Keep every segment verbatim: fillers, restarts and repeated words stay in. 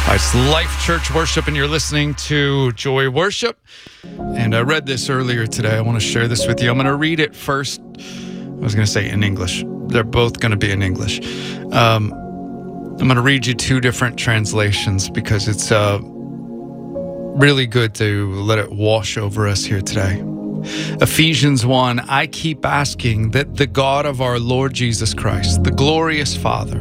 It's Life Church Worship, and you're listening to Joy Worship. And I read this earlier today. I want to share this with you. I'm going to read it first. I was going to say in English. They're both going to be in English. Um, I'm going to read you two different translations because it's uh, really good to let it wash over us here today. Ephesians one, I keep asking that the God of our Lord Jesus Christ, the glorious Father,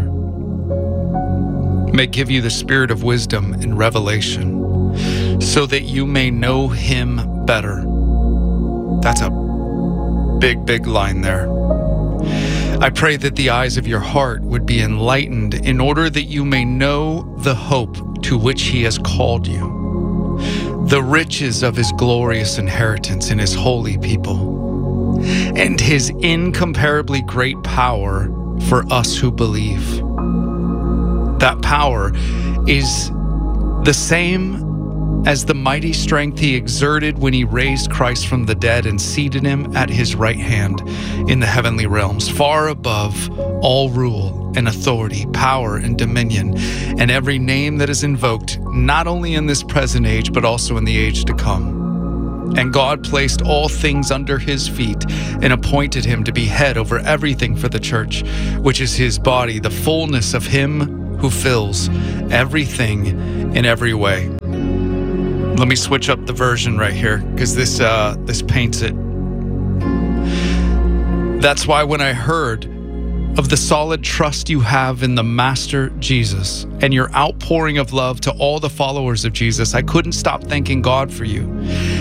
may give you the spirit of wisdom and revelation so that you may know him better. That's a big, big line there. I pray that the eyes of your heart would be enlightened in order that you may know the hope to which he has called you, the riches of his glorious inheritance in his holy people, and his incomparably great power for us who believe. That power is the same as the mighty strength he exerted when he raised Christ from the dead and seated him at his right hand in the heavenly realms, far above all rule and authority, power and dominion, and every name that is invoked, not only in this present age, but also in the age to come. And God placed all things under his feet and appointed him to be head over everything for the church, which is his body, the fullness of him who fills everything in every way. Let me switch up the version right here because this uh, this paints it. That's why when I heard of the solid trust you have in the Master Jesus and your outpouring of love to all the followers of Jesus, I couldn't stop thanking God for you.